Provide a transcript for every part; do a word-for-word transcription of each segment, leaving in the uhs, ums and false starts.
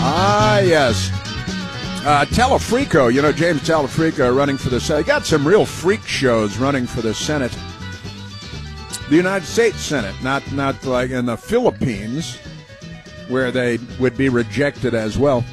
Ah, yes. Uh, Telefrico, you know, James Telefrico running for the Senate. Got some real freak shows running for the Senate. The United States Senate, not not like in the Philippines, where they would be rejected as well.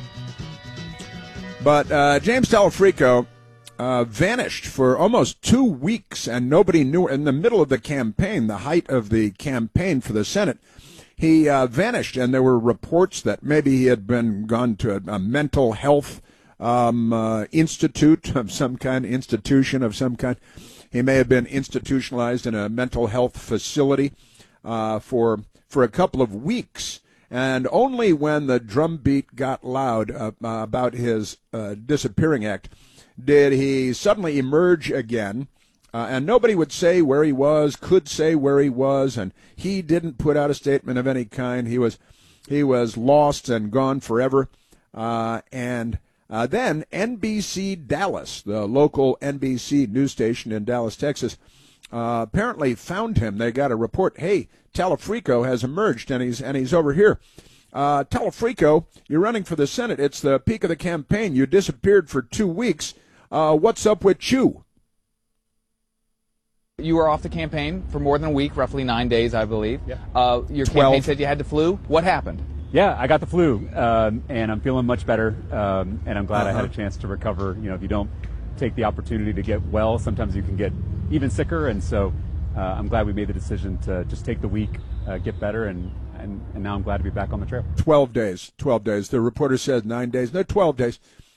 But uh, James Telefrico uh, vanished for almost two weeks, and nobody knew. In the middle of the campaign, the height of the campaign for the Senate, he uh, vanished, and there were reports that maybe he had been gone to a, a mental health um, uh, institute of some kind, institution of some kind. He may have been institutionalized in a mental health facility uh, for for a couple of weeks. And only when the drumbeat got loud uh, uh, about his uh, disappearing act did he suddenly emerge again. Uh, and nobody would say where he was, could say where he was, and he didn't put out a statement of any kind. He was he was lost and gone forever. Uh, and uh, then N B C Dallas, the local N B C news station in Dallas, Texas, uh, apparently found him. They got a report, hey, Telefrico has emerged, and he's and he's over here. Uh, Telefrico, you're running for the Senate. It's the peak of the campaign. You disappeared for two weeks. Uh, what's up with you? You were off the campaign for more than a week, roughly nine days, I believe. Yeah. Uh, your twelve. campaign said you had the flu. What happened? Yeah, I got the flu, um, and I'm feeling much better, um, and I'm glad Uh-huh. I had a chance to recover. You know, if you don't take the opportunity to get well, sometimes you can get even sicker, and so uh, I'm glad we made the decision to just take the week, uh, get better, and, and, and now I'm glad to be back on the trail. Twelve days. Twelve days. The reporter said nine days. No, twelve days.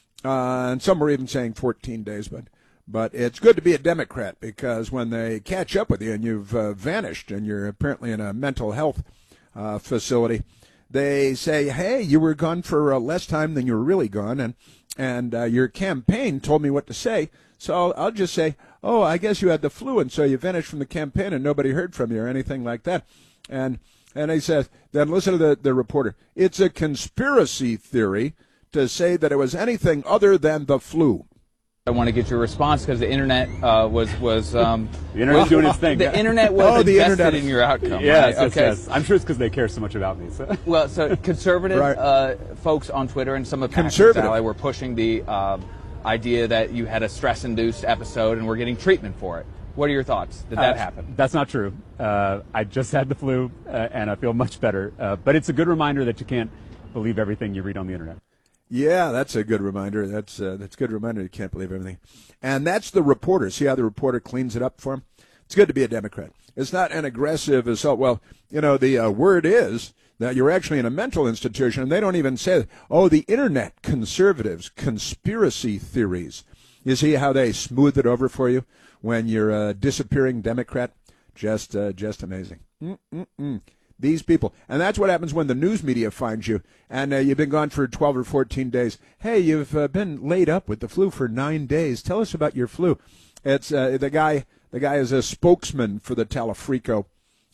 Uh, and some were even saying fourteen days, but. But it's good to be a Democrat, because when they catch up with you and you've uh, vanished and you're apparently in a mental health uh, facility, they say, hey, you were gone for uh, less time than you were really gone, and and uh, your campaign told me what to say, so I'll, I'll just say, oh, I guess you had the flu, and so you vanished from the campaign and nobody heard from you or anything like that. And and he says, then listen to the, the reporter. It's a conspiracy theory to say that it was anything other than the flu. I want to get your response because the internet uh, was was um, The internet's doing its thing. The internet was Oh, the invested internet. in your outcome. Yes, right? yes, Okay. yes. I'm sure it's because they care so much about me. So. Well, so conservative Right. uh, folks on Twitter and some of Patrick's Conservative. ally were pushing the um, idea that you had a stress-induced episode and were getting treatment for it. What are your thoughts? Did that Uh, happen? That's not true. Uh, I just had the flu, uh, and I feel much better. Uh, but it's a good reminder that you can't believe everything you read on the internet. Yeah, that's a good reminder. That's uh, that's a good reminder. You can't believe everything. And that's the reporter. See how the reporter cleans it up for him? It's good to be a Democrat. It's not an aggressive assault. Well, you know, the uh, word is that you're actually in a mental institution, and they don't even say, oh, the internet, conservatives, conspiracy theories. You see how they smooth it over for you when you're a disappearing Democrat? Just, uh, just amazing. Mm-mm-mm. These people. And that's what happens when the news media finds you and uh, you've been gone for twelve or fourteen days. Hey, you've uh, been laid up with the flu for nine days. Tell us about your flu. It's uh, the guy The guy is a spokesman for the Telefrico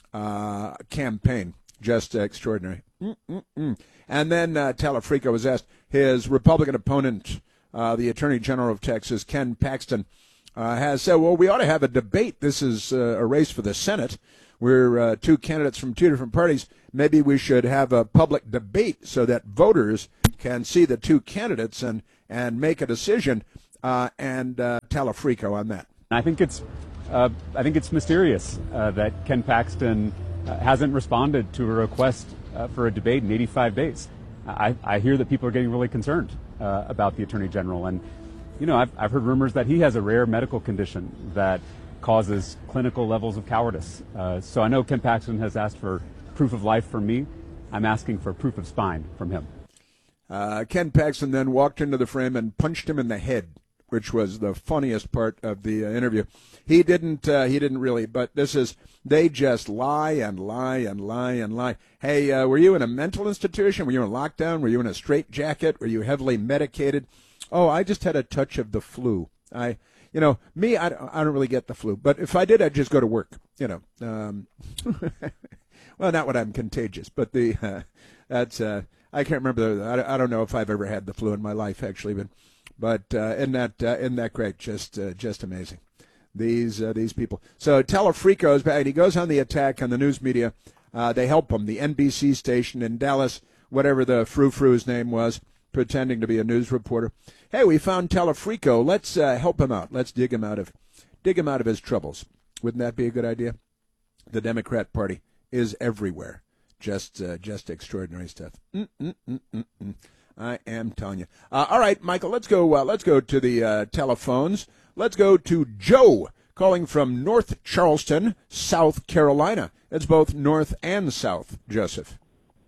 uh, campaign. Just uh, extraordinary. Mm-mm-mm. And then uh, Telefrico was asked, his Republican opponent, uh, the Attorney General of Texas, Ken Paxton, uh, has said, well, we ought to have a debate. This is uh, a race for the Senate. We're uh, two candidates from two different parties. Maybe we should have a public debate so that voters can see the two candidates and, and make a decision. Uh, and uh, Telefrico on that. I think it's, uh, I think it's mysterious uh, that Ken Paxton uh, hasn't responded to a request uh, for a debate in eighty-five days. I, I hear that people are getting really concerned uh, about the Attorney General, and you know, I've, I've heard rumors that he has a rare medical condition that causes clinical levels of cowardice. Uh, so I know Ken Paxton has asked for proof of life from me. I'm asking for proof of spine from him. Uh, Ken Paxton then walked into the frame and punched him in the head, which was the funniest part of the uh, interview. He didn't. Uh, he didn't really. But this is. They just lie and lie and lie and lie. Hey, uh, were you in a mental institution? Were you in lockdown? Were you in a straitjacket? Were you heavily medicated? Oh, I just had a touch of the flu. I. You know, me, I, I don't really get the flu. But if I did, I'd just go to work, you know. Um, well, not when I'm contagious, but the uh, that's, uh, I can't remember. The, I, I don't know if I've ever had the flu in my life, actually. But, but uh, isn't, that, uh, isn't that great? Just uh, just amazing. These uh, these people. So Telefrico's back, and he goes on the attack on the news media. Uh, they help him. The N B C station in Dallas whatever the frou-frou's name was, pretending to be a news reporter. Hey, we found Telefrico. Let's uh, help him out. Let's dig him out of dig him out of his troubles. Wouldn't that be a good idea? The Democrat Party is everywhere. Just uh, just extraordinary stuff. Mm-mm-mm-mm-mm. I am telling you. Uh, all right, Michael, let's go uh, let's go to the uh, telephones. Let's go to Joe calling from North Charleston, South Carolina. It's both north and south, Joseph.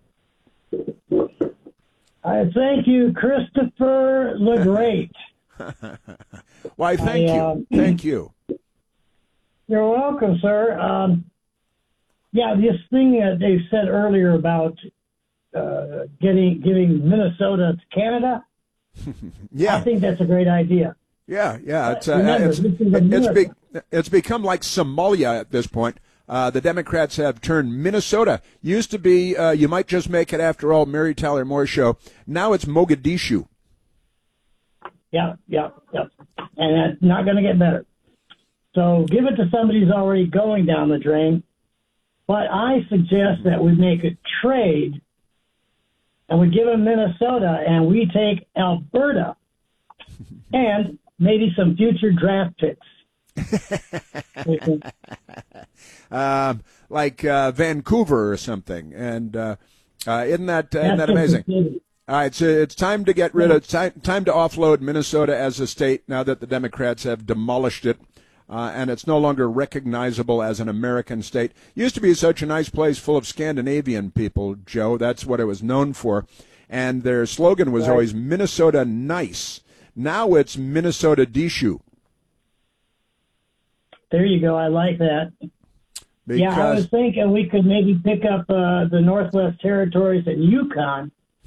I thank you, Christopher the Great. Why, thank I, you. uh, thank you. You're welcome, sir. Um, yeah, this thing that they said earlier about uh, getting giving Minnesota to Canada, yeah. I think that's a great idea. Yeah, yeah. It's, uh, Remember, it's, this is a it's, be, miracle. it's become like Somalia at this point. Uh, the Democrats have turned Minnesota. Used to be, uh, you might just make it after all, Mary Tyler Moore show. Now it's Mogadishu. Yeah, yeah, yeah. And that's not going to get better. So give it to somebody who's already going down the drain. But I suggest that we make a trade and we give them Minnesota and we take Alberta and maybe some future draft picks. um, like uh, Vancouver or something. And uh, uh, isn't that, uh, isn't that amazing? All right, so it's time to get rid of, time, time to offload Minnesota as a state now that the Democrats have demolished it. Uh, and it's no longer recognizable as an American state. Used to be such a nice place full of Scandinavian people, Joe. That's what it was known for. And their slogan was right. always Minnesota nice. Now it's Minnesota Dishu. There you go. I like that. Because, yeah, I was thinking we could maybe pick up uh, the Northwest Territories and Yukon,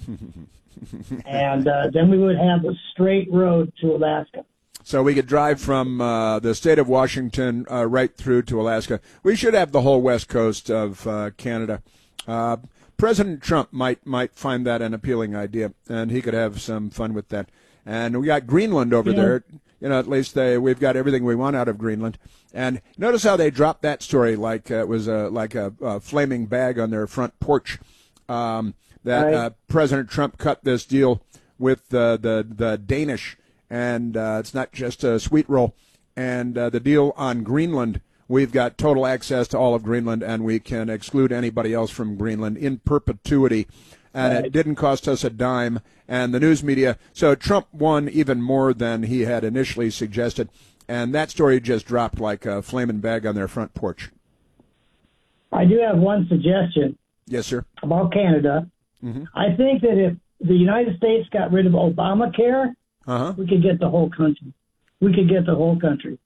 and uh, then we would have a straight road to Alaska. So we could drive from uh, the state of Washington uh, right through to Alaska. We should have the whole west coast of uh, Canada. Uh, President Trump might might find that an appealing idea, and he could have some fun with that. And we got Greenland over yeah. there. You know, at least they, we've got everything we want out of Greenland. And notice how they dropped that story like uh, it was a, like a, a flaming bag on their front porch. Um, that right. uh, President Trump cut this deal with uh, the the Danish. And uh, it's not just a sweet roll. And uh, the deal on Greenland, we've got total access to all of Greenland, and we can exclude anybody else from Greenland in perpetuity. And right. it didn't cost us a dime. And the news media, so Trump won even more than he had initially suggested. And that story just dropped like a flaming bag on their front porch. I do have one suggestion. Yes, sir. About Canada. Mm-hmm. I think that if the United States got rid of Obamacare, Uh-huh. we could get the whole country. We could get the whole country.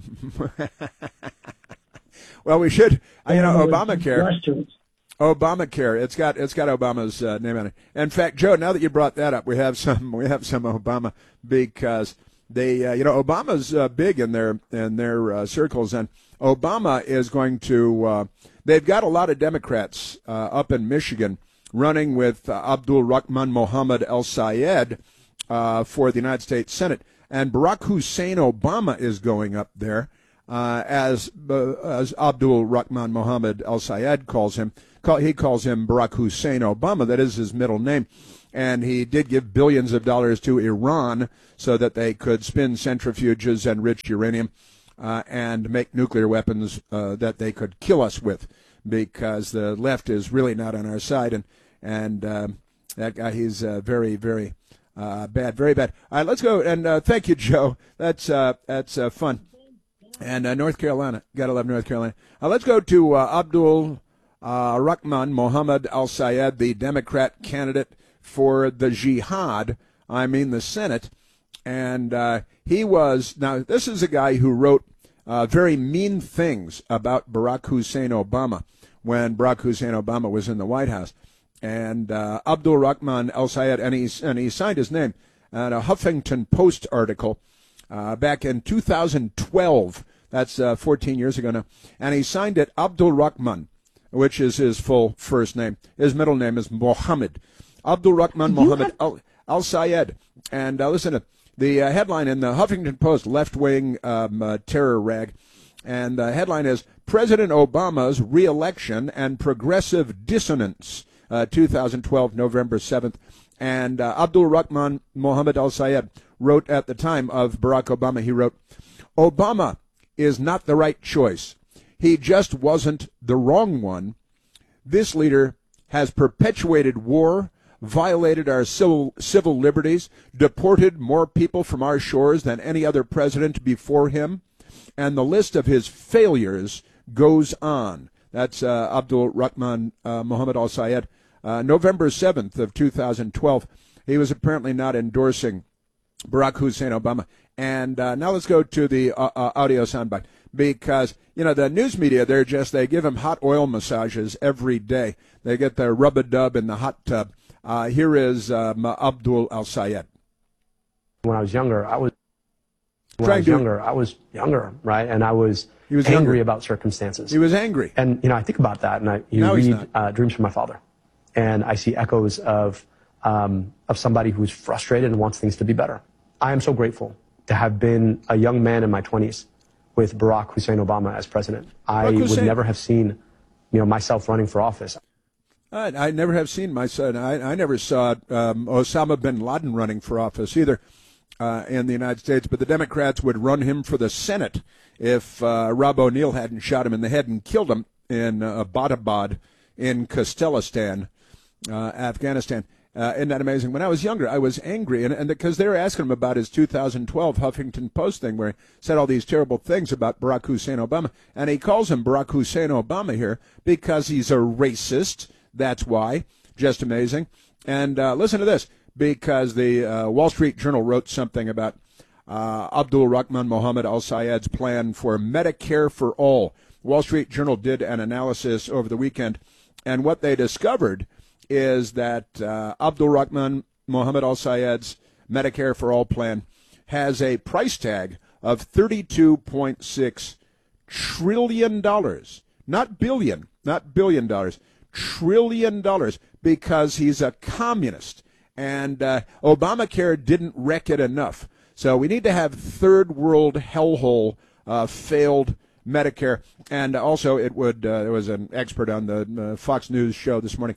Well, we should. And you know, Obamacare. To Obamacare. It's got it's got Obama's uh, name on it. In fact, Joe, now that you brought that up, we have some we have some Obama because they uh, you know Obama's uh, big in their in their uh, circles, and Obama is going to. Uh, they've got a lot of Democrats uh, up in Michigan running with uh, Abdul Rahman Mohammed El Sayed. Uh, for the United States Senate, and Barack Hussein Obama is going up there uh, as uh, as Abdul Rahman Mohammed Al Sayed calls him. Call, he calls him Barack Hussein Obama. That is his middle name, and he did give billions of dollars to Iran so that they could spin centrifuges, enrich uranium, uh, and make nuclear weapons uh, that they could kill us with, because the left is really not on our side, and and uh, that guy he's uh, very very. Uh, bad, very bad. All right, let's go. And uh, thank you, Joe. That's uh, that's uh, fun. And uh, North Carolina. Got to love North Carolina. Uh, let's go to uh, Abdul uh, Rahman Mohammed Al Sayed, the Democrat candidate for the Jihad, I mean the Senate. And uh, he was, now this is a guy who wrote uh, very mean things about Barack Hussein Obama when Barack Hussein Obama was in the White House. And uh, Abdul Rahman El Sayed, and he, and he signed his name in a Huffington Post article uh, back in two thousand twelve. That's uh, fourteen years ago now. And he signed it Abdul Rahman, which is his full first name. His middle name is Mohammed. Abdul Rahman Mohammed Al, Al Sayed. And uh, listen to the uh, headline in the Huffington Post, left-wing um, uh, terror rag. And the headline is, President Obama's re-election and progressive dissonance. uh, two thousand twelve, November seventh. And uh, Abdul Rahman Mohammed Al-Sayed wrote at the time of Barack Obama, he wrote, Obama is not the right choice. He just wasn't the wrong one. This leader has perpetuated war, violated our civil, civil liberties, deported more people from our shores than any other president before him, and the list of his failures goes on. That's uh, Abdul Rahman uh, Mohammed Al-Sayed. Uh, November seventh of two thousand twelve, he was apparently not endorsing Barack Hussein Obama. And uh, now let's go to the uh, uh, audio soundbite, because, you know, the news media, they're just, they give him hot oil massages every day. They get their rub-a-dub in the hot tub. Uh, here is um, Abdul Al-Sayed. When I was younger, I was, when Trying I was to, younger, I was younger, right? And I was, he was angry younger. about circumstances. He was angry. And, you know, I think about that, and I you now read uh, Dreams from My Father. And I see echoes of um, of somebody who's frustrated and wants things to be better. I am so grateful to have been a young man in my twenties with Barack Hussein Obama as president. I Barack would Hussein. never have seen, you know, myself running for office. I, I never have seen my son. I, I never saw um, Osama bin Laden running for office either uh, in the United States. But the Democrats would run him for the Senate if uh, Rob O'Neill hadn't shot him in the head and killed him in uh, Abbottabad in Kazakhstan. Uh, Afghanistan. Uh, isn't that amazing? When I was younger, I was angry, and because they were asking him about his two thousand twelve Huffington Post thing where he said all these terrible things about Barack Hussein Obama, and he calls him Barack Hussein Obama here because he's a racist. That's why. Just amazing. And uh, listen to this, because the uh, Wall Street Journal wrote something about uh, Abdul Rahman Mohammed Al-Sayed's plan for Medicare for all. Wall Street Journal did an analysis over the weekend, and what they discovered is that uh, Abdul Rahman Mohammed Al-Sayed's Medicare for All plan has a price tag of thirty-two point six trillion dollars. Not billion, not billion dollars, trillion dollars, because he's a communist. And uh, Obamacare didn't wreck it enough. So we need to have third world hellhole uh, failed Medicare. And also it would, uh, there was an expert on the uh, Fox News show this morning.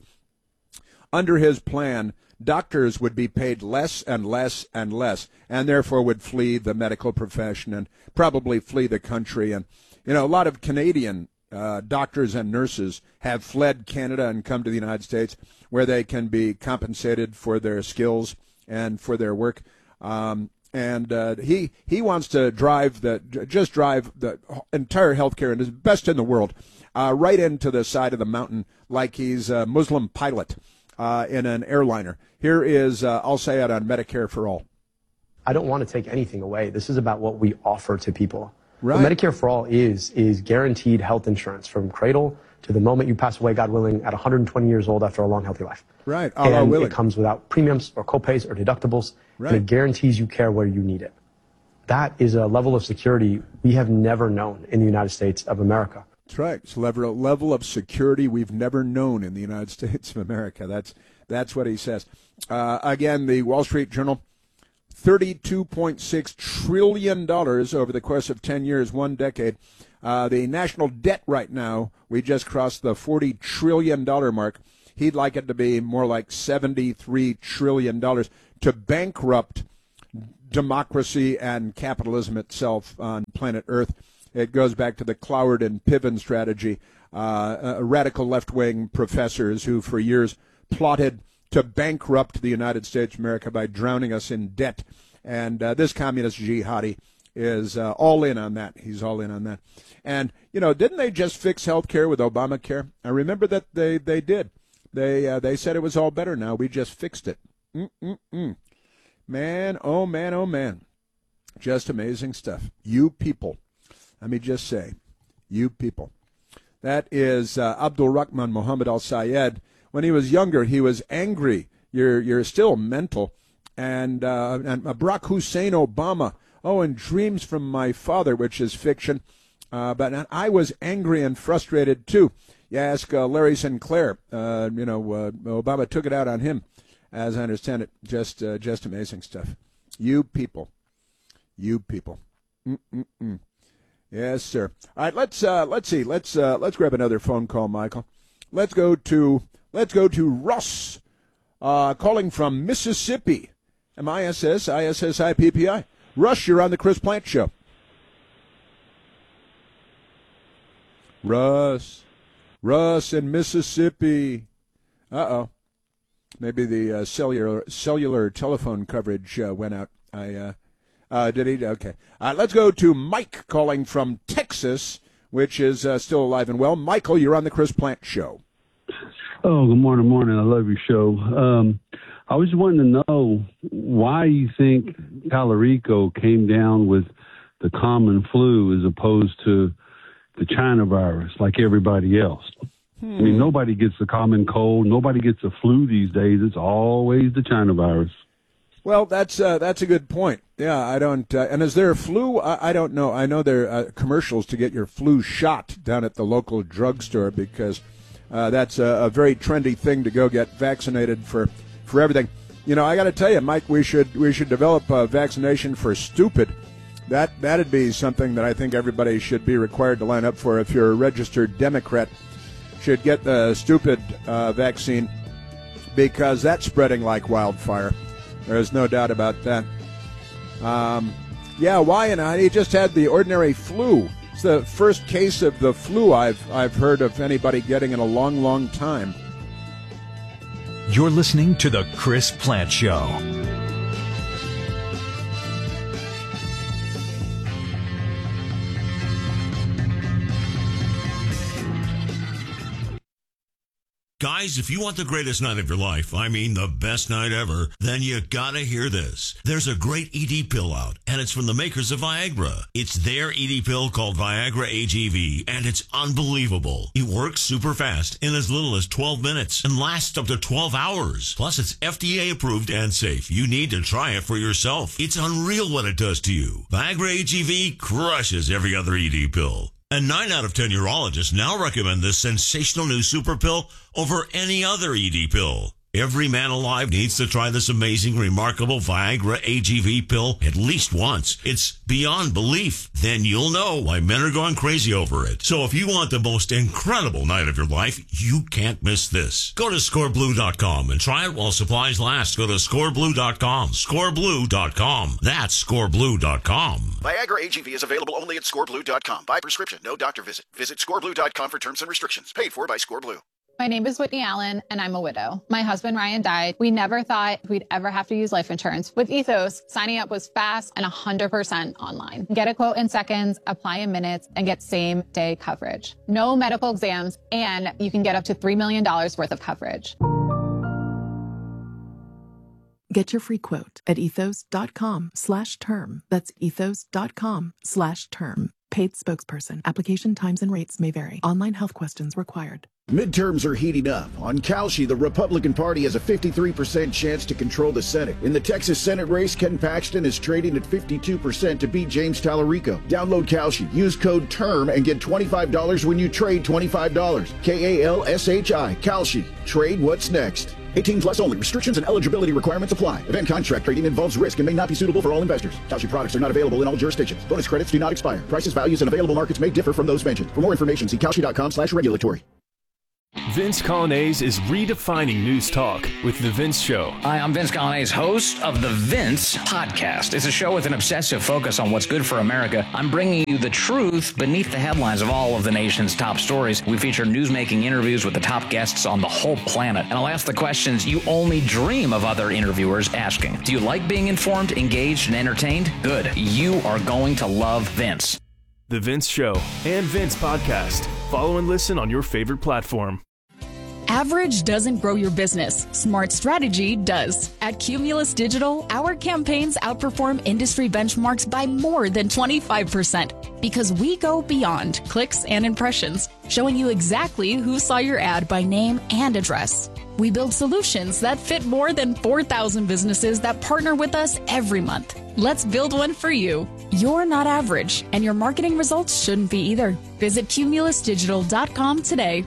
Under his plan, doctors would be paid less and less and less, and therefore would flee the medical profession and probably flee the country. And, you know, a lot of Canadian uh, doctors and nurses have fled Canada and come to the United States, where they can be compensated for their skills and for their work. Um, and uh, he he wants to drive the just drive the entire healthcare, and is best in the world, uh, right into the side of the mountain like he's a Muslim pilot. Uh, in an airliner. Here is uh, Al-Sayed on Medicare for All. I don't want to take anything away. This is about what we offer to people. Right. What Medicare for All is, is guaranteed health insurance from cradle to the moment you pass away, God willing, at one hundred twenty years old after a long, healthy life. Right. Allah and willing. It comes without premiums or copays or deductibles. Right. And it guarantees you care where you need it. That is a level of security we have never known in the United States of America. That's right. It's a level, level of security we've never known in the United States of America. That's that's what he says. Uh, again, the Wall Street Journal, thirty-two point six trillion dollars over the course of ten years, one decade. Uh, the national debt right now, we just crossed the forty trillion dollars mark. He'd like it to be more like seventy-three trillion dollars to bankrupt democracy and capitalism itself on planet Earth. It goes back to the Cloward and Piven strategy, uh, uh, radical left-wing professors who for years plotted to bankrupt the United States of America by drowning us in debt. And uh, this communist jihadi is uh, all in on that. He's all in on that. And, you know, didn't they just fix health care with Obamacare? I remember that they, they did. They uh, they said it was all better now. We just fixed it. Mm-mm-mm. Man, oh, man, oh, man. Just amazing stuff. You people. Let me just say, you people. That is uh, Abdul Rahman Mohammed Al-Sayed. When he was younger, he was angry. You're you're still mental. And, uh, and Barack Hussein Obama. Oh, and Dreams from My Father, which is fiction. Uh, but I was angry and frustrated, too. You ask uh, Larry Sinclair. Uh, you know, uh, Obama took it out on him, as I understand it. Just, uh, just amazing stuff. You people. You people. Mm-mm-mm. Yes, sir. All right, let's uh, let's see. Let's uh, let's grab another phone call, Michael. Let's go to Let's go to Russ, uh, calling from Mississippi. M I S S I S S I P P I. Russ, you're on the Chris Plante Show. Russ. Russ in Mississippi. Uh-oh. Maybe the uh, cellular cellular telephone coverage uh, went out. I uh, uh, did he? Okay. Uh, let's go to Mike calling from Texas, which is uh, still alive and well. Michael, you're on the Chris Plante Show. Oh, good morning, morning. I love your show. Um, I was wanting to know why you think Tallarico came down with the common flu as opposed to the China virus like everybody else. Hmm. I mean, nobody gets the common cold. Nobody gets the flu these days. It's always the China virus. Well, that's uh, that's a good point. Yeah, I don't. Uh, and is there a flu? I, I don't know. I know there are uh, commercials to get your flu shot down at the local drugstore because uh, that's a, a very trendy thing to go get vaccinated for, for everything. You know, I got to tell you, Mike, we should we should develop a vaccination for stupid. That that'd be something that I think everybody should be required to line up for. If you're a registered Democrat, should get the stupid uh, vaccine because that's spreading like wildfire. There's no doubt about that. Um, yeah, why? And I, he just had the ordinary flu. It's the first case of the flu I've I've heard of anybody getting in a long, long time. You're listening to the Chris Plante Show. Guys, if you want the greatest night of your life, I mean the best night ever, then you gotta hear this. There's a great E D pill out, and it's from the makers of Viagra. It's their E D pill called Viagra A G V, and it's unbelievable. It works super fast in as little as twelve minutes and lasts up to twelve hours. Plus, it's F D A approved and safe. You need to try it for yourself. It's unreal what it does to you. Viagra A G V crushes every other E D pill. And nine out of ten urologists now recommend this sensational new super pill over any other E D pill. Every man alive needs to try this amazing, remarkable Viagra A G V pill at least once. It's beyond belief. Then you'll know why men are going crazy over it. So if you want the most incredible night of your life, you can't miss this. Go to score blue dot com and try it while supplies last. Go to score blue dot com. score blue dot com. That's score blue dot com. Viagra A G V is available only at score blue dot com. By prescription, no doctor visit. Visit score blue dot com for terms and restrictions. Paid for by ScoreBlue. My name is Whitney Allen, and I'm a widow. My husband, Ryan, died. We never thought we'd ever have to use life insurance. With Ethos, signing up was fast and one hundred percent online. Get a quote in seconds, apply in minutes, and get same-day coverage. No medical exams, and you can get up to three million dollars worth of coverage. Get your free quote at ethos.com slash term. That's ethos.com slash term. Paid spokesperson. Application times and rates may vary. Online health questions required. Midterms are heating up. On Kalshi, the Republican Party has a fifty-three percent chance to control the Senate. In the Texas Senate race, Ken Paxton is trading at fifty-two percent to beat James Tallarico. Download Kalshi. Use code TERM and get twenty-five dollars when you trade twenty-five dollars. K A L S H I. Kalshi. Trade what's next. eighteen plus only. Restrictions and eligibility requirements apply. Event contract trading involves risk and may not be suitable for all investors. Kalshi products are not available in all jurisdictions. Bonus credits do not expire. Prices, values, and available markets may differ from those mentioned. For more information, see kalshi.com slash regulatory. Vince Coglianese is redefining news talk with The Vince Show. Hi, I'm Vince Coglianese, host of The Vince Podcast. It's a show with an obsessive focus on what's good for America. I'm bringing you the truth beneath the headlines of all of the nation's top stories. We feature news-making interviews with the top guests on the whole planet. And I'll ask the questions you only dream of other interviewers asking. Do you like being informed, engaged, and entertained? Good. You are going to love Vince. The Vince Show and Vince Podcast. Follow and listen on your favorite platform. Average doesn't grow your business. Smart strategy does. At Cumulus Digital, our campaigns outperform industry benchmarks by more than twenty-five percent because we go beyond clicks and impressions, showing you exactly who saw your ad by name and address. We build solutions that fit more than four thousand businesses that partner with us every month. Let's build one for you. You're not average, and your marketing results shouldn't be either. Visit cumulus digital dot com today.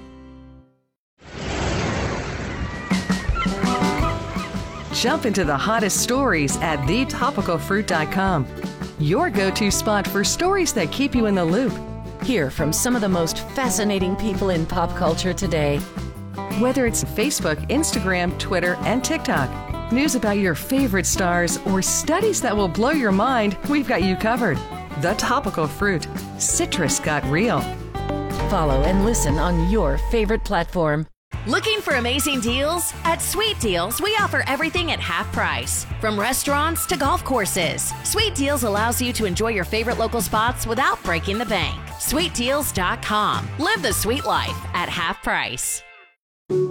Jump into the hottest stories at the topical fruit dot com. Your go-to spot for stories that keep you in the loop. Hear from some of the most fascinating people in pop culture today. Whether it's Facebook, Instagram, Twitter, and TikTok, news about your favorite stars, or studies that will blow your mind, we've got you covered. The Topical Fruit. Citrus got real. Follow and listen on your favorite platform. Looking for amazing deals? At Sweet Deals, we offer everything at half price. From restaurants to golf courses, Sweet Deals allows you to enjoy your favorite local spots without breaking the bank. sweet deals dot com. Live the sweet life at half price.